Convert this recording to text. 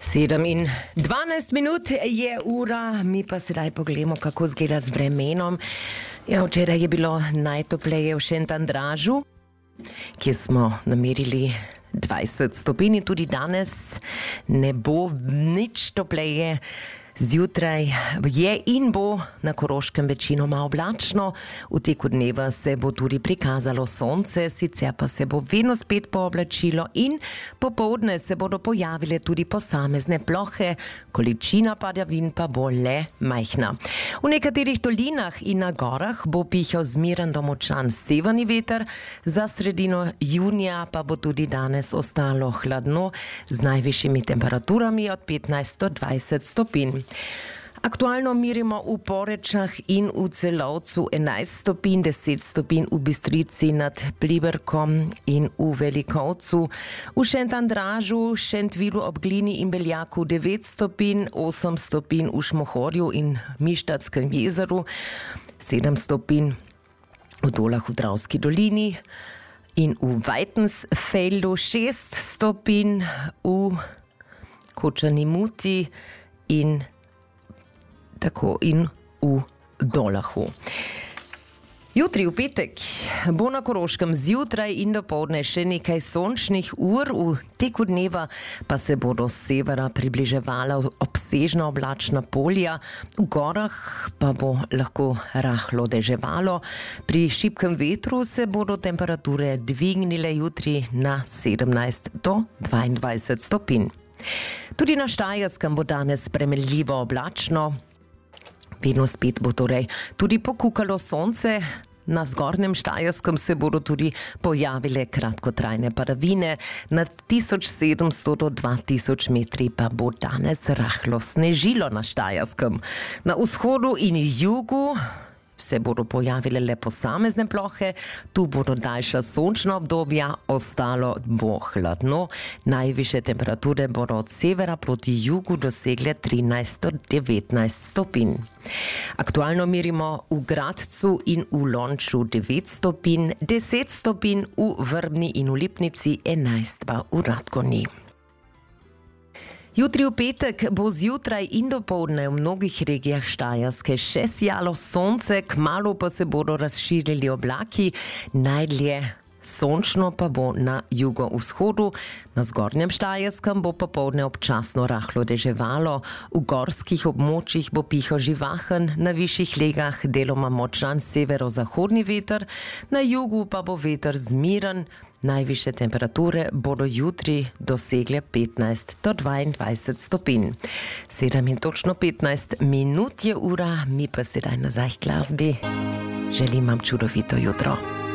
7 in 12 minut je ura, mi pa sedaj pogledamo, kako zgleda z vremenom. Ja, včeraj je bilo najtopleje v Šentandražu, kjer smo namerili 20 stopinj, tudi danes ne bo nič topleje. Zjutraj je in bo na Koroškem večinoma oblačno, v teku dneva se bo tudi prikazalo sonce, sicer pa se bo vedno spet pooblačilo in popoldne se bodo pojavile tudi posamezne plohe, količina padavin pa bo le majhna. V nekaterih dolinah in na gorah bo pihal zmeren do močan severni veter, za sredino junija pa bo tudi danes ostalo hladno z najvišjimi temperaturami od 15 do 20 stopinj. Aktualno merimo v Porečah in v Celovcu 11 stopinj, 10 stopinj v Bistrici nad Pliberkom in v Velikovcu, v Šentandražu, Šentvilu ob Glini in Beljaku 9 stopinj, 8 stopinj v Šmohorju in Mištatskem jezeru, 7 stopinj v Dolah v Dravski dolini in v Vajtensfeldu, 6 stopinj v Kočani Muti in tako in v Dolahu. Jutri v petek bo na Koroškem zjutraj in dopoldne še nekaj sončnih ur, v teku dneva pa se bodo z severa približevala obsežna oblačna polja, v gorah pa bo lahko rahlo deževalo. Pri šibkem vetru se bodo temperature dvignile jutri na 17 do 22 stopinj. Tudi na Štajerskem bo danes spremenljivo oblačno. Vedno spet bo torej tudi pokukalo sonce. Na zgornjem Štajerskem se bodo tudi pojavile kratkotrajne padavine. Nad 1700 do 2000 metri pa bo danes rahlo snežilo na Štajerskem. Na vzhodu in jugu se bodo pojavile le posamezne plohe, tu bodo daljša sončna obdobja, ostalo bo hladno. Najvišje temperature bodo od severa proti jugu dosegle 13 do 19 stopinj. Aktualno merimo v Gradcu in v Lonču 9 stopinj, 10 stopinj v Vrbni in v Lipnici, 11 pa v Radgoni. Jutri v petek bo zjutraj in dopoldne v mnogih regijah Štajerske še sijalo sonce, kmalu pa se bodo razširili oblaki, najdlje sončno pa bo na jugovzhodu. Na zgornjem Štajerskem bo popoldne občasno rahlo deževalo, v gorskih območjih bo pihal živahen, na višjih legah deloma močan severozahodni veter, na jugu pa bo veter zmiren. Najvišje temperature bodo jutri dosegle 15 do 22 stopinj. 7 in točno 15 minut je ura, mi pa sedaj nazaj k glasbi. Želim vam čudovito jutro.